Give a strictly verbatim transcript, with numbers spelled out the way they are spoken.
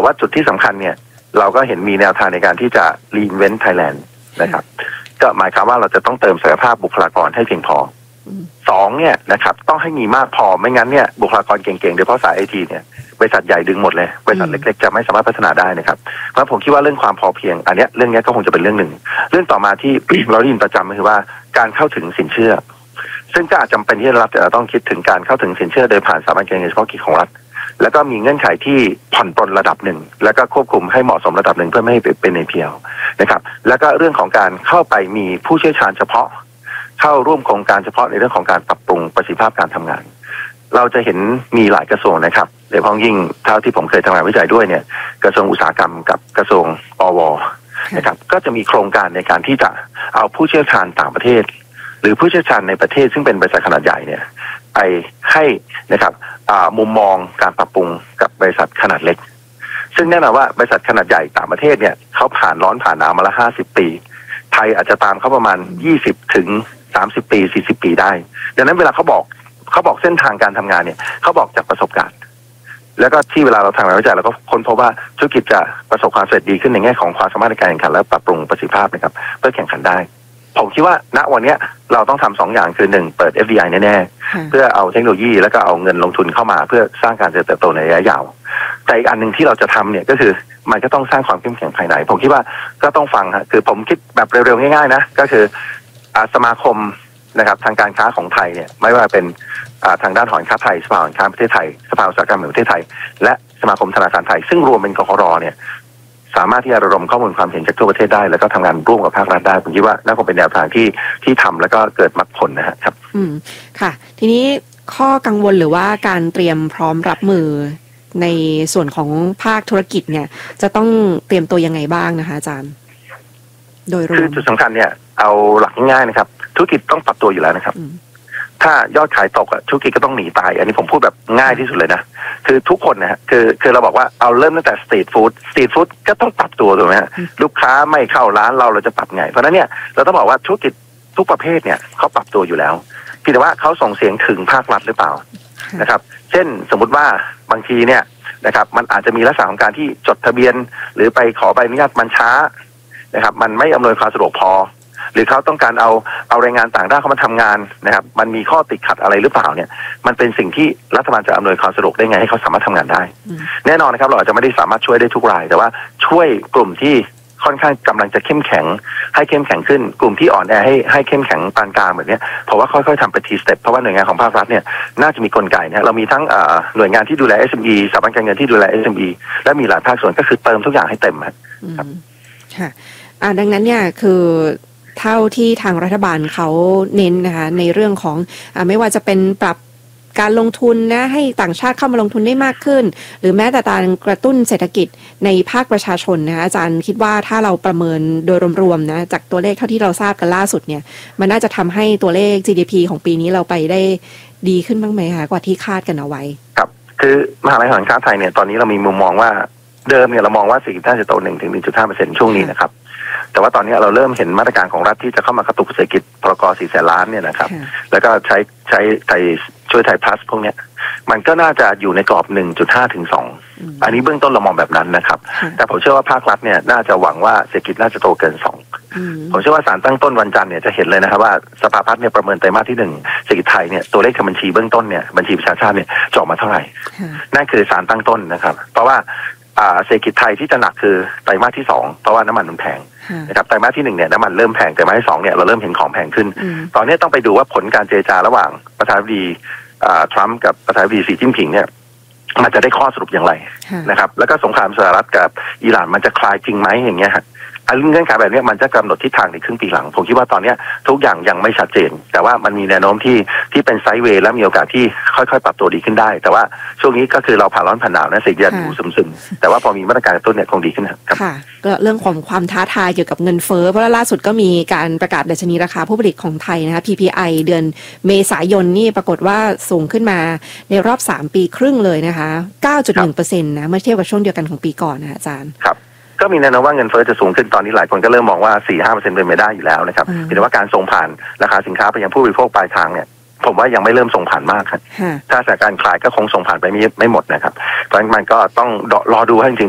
ว่าจุดที่สำคัญเนี่ยเราก็เห็นมีแนวทางในการที่จะ reinvent Thailand นะครับก็หมายความว่าเราจะต้องเติมศักยภาพบุคลากรให้เพียงพอสองเนี่ยนะครับต้องให้มีมากพอไม่งั้นเนี่ยบุคลากรเก่งๆโดยเฉพาะสายไอทีเนี่ยบริษัทใหญ่ดึงหมดเลยบริษัทเล็กๆจะไม่สามารถพัฒนาได้นะครับเพราะผมคิดว่าเรื่องความพอเพียงอันนี้เรื่องนี้ก็คงจะเป็นเรื่องหนึ่งเรื่องต่อมาที่ เราได้ยินประจำก็คือว่าการเข้าถึงสินเชื่อซึ่งก็อาจจำเป็นที่รัฐจะต้องคิดถึงการเข้าถึงสินเชื่อโดยผ่านสถาบันการเงินเฉพาะกิจของรัฐแล้วก็มีเงื่อนไขที่ผ่อนปลนระดับหนึ่งแล้วก็ควบคุมให้เหมาะสมระดับหนึ่งเพื่อไม่ให้เป็นในเพียวนะครับแล้วก็เรื่องของการเข้าไปมีผู้เชี่ยวชาญเฉพาะเข้าร่วมโครงการเฉพาะในเรื่องของการปรับปรุงประสิทธิภาพการทำงานเราจะเห็นมีหลายกระทรวงนะครับโดยเฉพาะยิ่งเท่าที่ผมเคยทำงานวิจัยด้วยเนี่ยกระทรวงอุตสาหกรรมกับกระทรวงปวนะครับก็จะมีโครงการในการที่จะเอาผู้เชี่ยวชาญต่างประเทศหรือผู้เชี่ยวชาญในประเทศซึ่งเป็นบริษัทขนาดใหญ่เนี่ยไปให้นะครับมุมมองการปรับปรุงกับบริษัทขนาดเล็กซึ่งแน่นอนว่าบริษัทขนาดใหญ่ต่างประเทศเนี่ยเขาผ่านร้อนผ่านหนาวมาละห้าสิบปีไทยอาจจะตามเขาประมาณยี่สิบถึงสามสิบปีสี่สิบปีได้ดังนั้นเวลาเขาบอกเขาบอกเส้นทางการทำงานเนี่ยเขาบอกจากประสบการณ์แล้วก็ที่เวลาเราทำงานวิจัยเราก็ค้นพบว่าธุรกิจจะประสบความสำเร็จดีขึ้นในแง่ของความสามารถในการแข่งขันและปรับปรุงประสิทธิภาพนะครับเพื่อแข่งขันได้ผมคิดว่าณวันนี้เราต้องทำสองอย่างคือหนึ่งเปิด เอฟ ดี ไอ แน่ๆเพื่อเอาเทคโนโลยีแล้วก็เอาเงินลงทุนเข้ามาเพื่อสร้างการเติบโตในระยะยาวแต่อีกอันหนึ่งที่เราจะทำเนี่ยก็คือมันก็ต้องสร้างความเข้มแข็งภายในผมคิดว่าก็ต้องฟังฮะคือผมคิดแบบเร็วๆง่ายๆนะก็คือสมาคมนะครับทางการค้าของไทยเนี่ยไม่ว่าเป็นทางด้านหอการค้าไทยสภาหอการค้าประเทศไทยสภาอุตสาหกรรมแห่งประเทศไทยและสมาคมธนาคารไทยซึ่งรวมเป็นกขรเนี่ยสามารถที่จะระดมข้อมูลความเห็นจากทั่วประเทศได้แล้วก็ทำงานร่วมกับภาครัฐได้ผมคิดว่าน่าคงเป็นแนวทางที่ที่ทำแล้วก็เกิดมรรคผลนะครับอืมค่ะทีนี้ข้อกังวลหรือว่าการเตรียมพร้อมรับมือในส่วนของภาคธุรกิจเนี่ยจะต้องเตรียมตัวยังไงบ้างนะคะอาจารย์โดยรวมคือจุดสำคัญเนี่ยเอาหลักง่ายๆนะครับธุรกิจต้องปรับตัวอยู่แล้วนะครับถ้ายอดขายตกอ่ะธุรกิจก็ต้องหนีตายอันนี้ผมพูดแบบง่ายที่สุดเลยนะคือทุกคนนะฮะคือคือเราบอกว่าเอาเริ่มตั้งแต่สตรีทฟู้ดสตรีทฟู้ดก็ต้องปรับตัวถูกไหมฮะลูกค้าไม่เข้าร้านเราเราจะปรับไงเพราะนั้นเนี่ยเราต้องบอกว่าธุรกิจทุกประเภทเนี่ยเขาปรับตัวอยู่แล้วเพียงแต่ว่าเขาส่งเสียงถึงภาครัฐหรือเปล่านะครับเช่นสมมุติว่าบางทีเนี่ยนะครับมันอาจจะมีลักษณะของการที่จดทะเบียนหรือไปขอใบอนุญาตมันช้านะครับมันไม่อำนวยความสะดวกพอหรือเขาต้องการเอาเอาแรงงานต่างด้าวเข้ามาทำงานนะครับมันมีข้อติดขัดอะไรหรือเปล่าเนี่ยมันเป็นสิ่งที่รัฐบาลจะอำนวยความสะดวกได้ไงให้เขาสามารถทำงานได้แน่นอนนะครับเราอาจจะไม่ได้สามารถช่วยได้ทุกรายแต่ว่าช่วยกลุ่มที่ค่อนข้างกำลังจะเข้มแข็งให้เข้มแข็งขึ้นกลุ่มที่อ่อนแอให้ให้เข้มแข็งปานกลางแบบนี้เพราะว่าค่อยๆทำไปทีสเต็ปเพราะว่าหน่วยงานของภาครัฐเนี่ยน่าจะมีกลไกนะเรามีทั้งหน่วยงานที่ดูแล เอส เอ็ม อี สถาบันการเงินที่ดูแล เอส เอ็ม อี และมีหลายภาคส่วนก็คือเติมทุกอย่างให้เต็มครับค่ะดังนั้นเนี่ยคือเท่าที่ทางรัฐบาลเขาเน้นนะคะในเรื่องของอ่าไม่ว่าจะเป็นปรับการลงทุนนะให้ต่างชาติเข้ามาลงทุนได้มากขึ้นหรือแม้แต่การกระตุ้นเศรษฐกิจในภาคประชาชนนะคะอาจารย์คิดว่าถ้าเราประเมินโดยรวมๆนะจากตัวเลขเท่าที่เราทราบกันล่าสุดเนี่ยมันน่าจะทำให้ตัวเลข จี ดี พี ของปีนี้เราไปได้ดีขึ้นบ้างไหมคะกว่าที่คาดกันเอาไว้ครับคือมหาวิทยาลัยหอการค้าไทยเนี่ยตอนนี้เรามีมุมมองว่าเดิมเนี่ยเรามองว่าเศรษฐกิจน่าจะโต หนึ่งถึงหนึ่งจุดห้าเปอร์เซ็นต์ ช่วงนี้นะครับแต่ว่าตอนนี้เราเริ่มเห็นมาตรการของรัฐที่จะเข้ามากระตุกเศรษฐกิจพรกสี่แสนล้านเนี่ยนะครับแล้วก็ใช้ใช้ไทยช่วยไทยพลัสพวกเนี้ยมันก็น่าจะอยู่ในกรอบ หนึ่งจุดห้า ถึง สอง อันนี้เบื้องต้นเรามองแบบนั้นนะครับแต่ผมเชื่อว่าภาครัฐเนี่ยน่าจะหวังว่าเศรษฐกิจน่าจะโตเกินสองผมเชื่อว่าศาลตั้งต้นวันจันทร์เนี่ยจะเห็นเลยนะครับว่าสภาพัฒน์เนี่ยประเมินไตรมาสที่หนึ่งเศรษฐกิจไทยเนี่ยตัวเลขทางบัญชีเบื้องต้นเนี่ยบัญชีประชาชาติเนี่ยจะออกมาเท่าไหร่นั่นคือศาลตั้งต้นนะครับเพราะว่าเศรษฐกิจไทยที่จะหนักคือไตรมาสที่สองเพราะว่าน้ำมันมันแพงนะครับไตรมาสที่หนึ่งเนี่ยน้ำมันเริ่มแพงไตรมาสที่สองเนี่ยเราเริ่มเห็นของแพงขึ้นตอนนี้ต้องไปดูว่าผลการเจรจาระหว่างประธานาธิบดีทรัมป์กับประธานาธิบดีสีจิ้นผิงเนี่ยมันจะได้ข้อสรุปอย่างไรนะครับแล้วก็สงครามสหรัฐกับอิหร่านมันจะคลายจริงไหมอย่างเงี้ยฮะเงื่อนไขแบบนี้มันจะกำหนดทิศทางในครึ่งปีหลังผมคิดว่าตอนนี้ทุกอย่างยังไม่ชัดเจนแต่ว่ามันมีแนวโน้มที่ที่เป็นไซด์เวย์และมีโอกาสที่ค่อยๆปรับตัวดีขึ้นได้แต่ว่าช่วงนี้ก็คือเราผ่านร้อนผ่านหนาวนะเศรษฐกิจดูซึมๆแต่ว่าพอมีมาตรการกระตุ้นเนี่ยคงดีขึ้นครับค่ะก็เรื่องของความท้าทายเกี่ยวกับเงินเฟ้อเพราะล่าสุดก็มีการประกาศดัชนีราคาผู้ผลิตของไทยนะคะ พี พี ไอ เดือนเมษายนนี่ปรากฏว่าสูงขึ้นมาในรอบสามปีครึ่งเลยนะคะ เก้าจุดหนึ่งเปอร์เซ็นต์ นะเมื่อเทียบกับช่วงเดียวกันของปีก่อนนะอาจารย์ครับก็มีแนวโน้มว่าเงินเฟ้อจะสูงขึ้นตอนนี้หลายคนก็เริ่มมองว่า สี่ถึงห้าเปอร์เซ็นต์ เป็นไปได้อยู่แล้วนะครับเห็นว่าการส่งผ่านราคาสินค้าไปยังผู้บริโภคปลายทางเนี่ยผมว่ายังไม่เริ่มส่งผ่านมากครับถ้าสถานการณ์คลายก็คงส่งผ่านไปไม่ไม่หมดนะครับเพราะฉะนั้นมันก็ต้องรอดูให้จริง